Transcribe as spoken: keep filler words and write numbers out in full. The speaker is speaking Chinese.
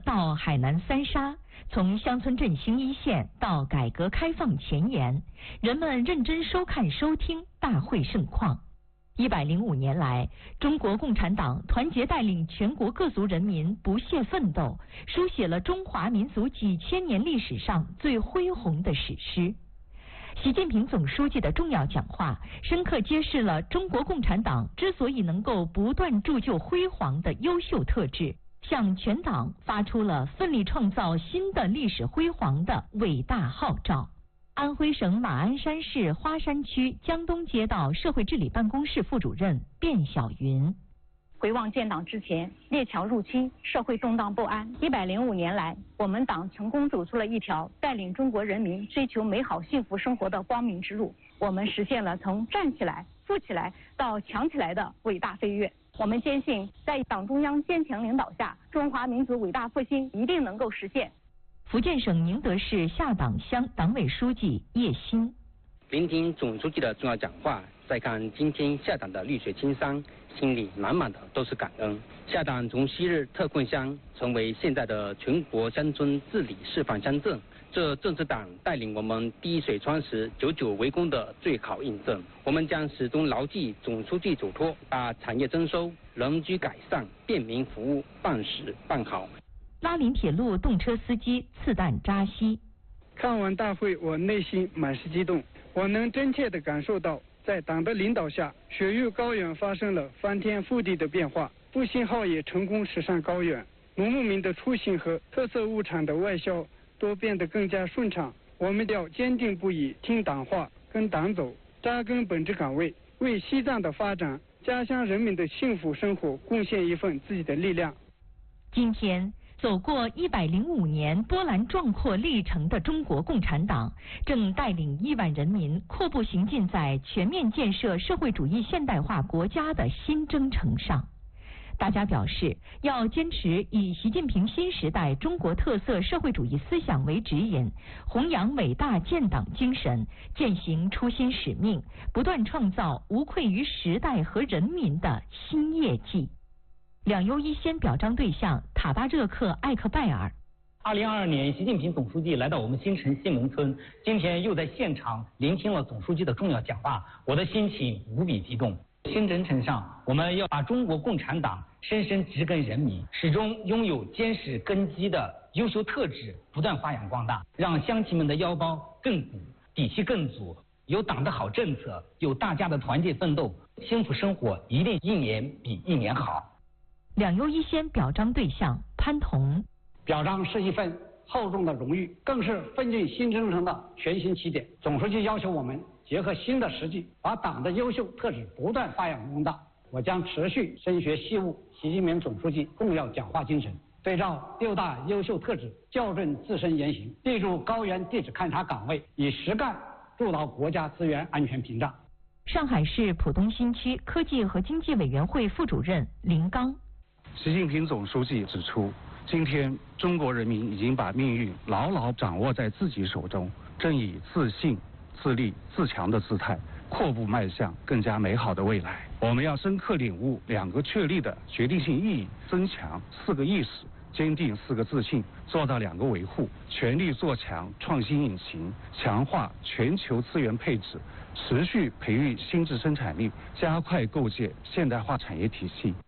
到海南三沙，从乡村振兴一线到改革开放前沿，人们认真收看收听，大会盛况。一百零五年来，中国共产党团结带领全国各族人民不懈奋斗，书写了中华民族几千年历史上最恢宏的史诗。习近平总书记的重要讲话，深刻揭示了中国共产党之所以能够不断铸就辉煌的优秀特质，向全党发出了奋力创造新的历史辉煌的伟大号召。安徽省马鞍山市花山区江东街道社会治理办公室副主任卞晓云： 回望建党之前，列强入侵，社会动荡不安。一百零五年来，我们党成功走出了一条带领中国人民追求美好幸福生活的光明之路。我们实现了从站起来、富起来到强起来的伟大飞跃。我们坚信，在党中央坚强领导下，中华民族伟大复兴一定能够实现。 福建省宁德市下党乡党委书记叶新： 聆听总书记的重要讲话，再看今天下党的绿水青山，心里满满的都是感恩。下党从昔日特困乡成为现在的全国乡村治理示范乡镇，这正是党带领我们滴水穿石、久久为功的最好印证。我们将始终牢记总书记嘱托，把产业增收、人居改善、便民服务办实办好。 拉林铁路动车司机刺弹扎西： 看完大会，我内心满是激动，我能真切地感受到，在党的领导下，雪域高原发生了翻天覆地的变化，复兴号也成功驶上高原，农牧民的出行和特色物产的外销都变得更加顺畅。我们要坚定不移听党话，跟党走，扎根本职岗位，为西藏的发展、家乡人民的幸福生活贡献一份自己的力量。 今天走过一百零五年波澜壮阔历程的中国共产党，正带领亿万人民阔步行进在全面建设社会主义现代化国家的新征程上。大家表示，要坚持以习近平新时代中国特色社会主义思想为指引，弘扬伟大建党精神，践行初心使命，不断创造无愧于时代和人民的新业绩。两优一先表彰对象塔巴热克艾克拜尔： 二零二二年，习近平总书记来到我们新城西蒙村，今天又在现场聆听了总书记的重要讲话，我的心情无比激动。新征程上，我们要把中国共产党深深植根人民，始终拥有坚实根基的优秀特质不断发扬光大，让乡亲们的腰包更鼓，底气更足。有党的好政策，有大家的团结奋斗，幸福生活一定一年比一年好。 两优一先表彰对象潘彤： 表彰是一份厚重的荣誉，更是奋进新征程的全新起点。总书记要求我们结合新的实际，把党的优秀特质不断发扬光大。我将持续深学习悟习近平总书记重要讲话精神，对照六大优秀特质，校正自身言行，立住高原地质勘察岗位，以实干筑牢国家资源安全屏障。 上海市浦东新区科技和经济委员会副主任林刚： 习近平总书记指出，今天中国人民已经把命运牢牢掌握在自己手中，正以自信、自立、自强的姿态阔步迈向更加美好的未来。我们要深刻领悟两个确立的决定性意义，增强四个意识，坚定四个自信，做到两个维护，全力做强创新引擎，强化全球资源配置，持续培育新质生产力，加快构建现代化产业体系。